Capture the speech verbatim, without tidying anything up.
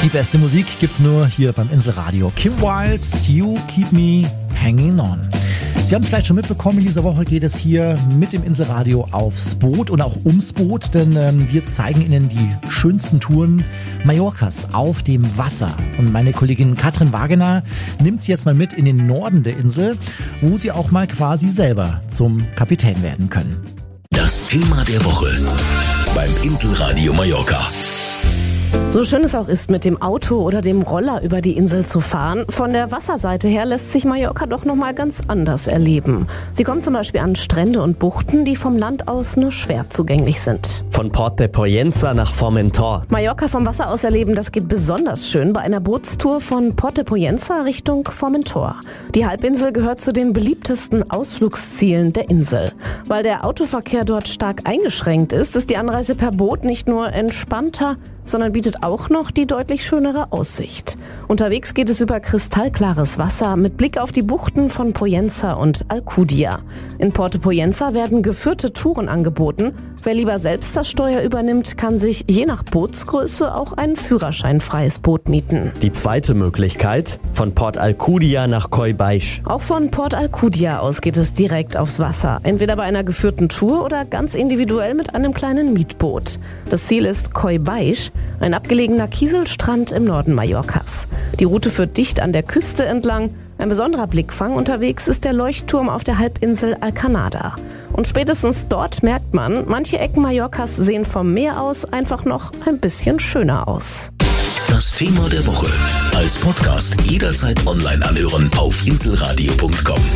Die beste Musik gibt's nur hier beim Inselradio. Kim Wilde, You Keep Me Hanging On. Sie haben es vielleicht schon mitbekommen, in dieser Woche geht es hier mit dem Inselradio aufs Boot und auch ums Boot, denn ähm, wir zeigen Ihnen die schönsten Touren Mallorcas auf dem Wasser. Und meine Kollegin Katrin Wagener nimmt Sie jetzt mal mit in den Norden der Insel, wo Sie auch mal quasi selber zum Kapitän werden können. Das Thema der Woche beim Inselradio Mallorca. So schön es auch ist, mit dem Auto oder dem Roller über die Insel zu fahren, von der Wasserseite her lässt sich Mallorca doch nochmal ganz anders erleben. Sie kommen zum Beispiel an Strände und Buchten, die vom Land aus nur schwer zugänglich sind. Von Port de Poyensa nach Formentor. Mallorca vom Wasser aus erleben, das geht besonders schön bei einer Bootstour von Port de Poyensa Richtung Formentor. Die Halbinsel gehört zu den beliebtesten Ausflugszielen der Insel. Weil der Autoverkehr dort stark eingeschränkt ist, ist die Anreise per Boot nicht nur entspannter, sondern bietet auch noch die deutlich schönere Aussicht. Unterwegs geht es über kristallklares Wasser mit Blick auf die Buchten von Poyensa und Alcudia. In Port Poyensa werden geführte Touren angeboten. Wer lieber selbst das Steuer übernimmt, kann sich je nach Bootsgröße auch ein führerscheinfreies Boot mieten. Die zweite Möglichkeit, von Port Alcudia nach Coll Baix. Auch von Port Alcudia aus geht es direkt aufs Wasser. Entweder bei einer geführten Tour oder ganz individuell mit einem kleinen Mietboot. Das Ziel ist Coll Baix, ein abgelegener Kieselstrand im Norden Mallorcas. Die Route führt dicht an der Küste entlang. Ein besonderer Blickfang unterwegs ist der Leuchtturm auf der Halbinsel Alcanada. Und spätestens dort merkt man, manche Ecken Mallorcas sehen vom Meer aus einfach noch ein bisschen schöner aus. Das Thema der Woche als Podcast jederzeit online anhören auf inselradio punkt com.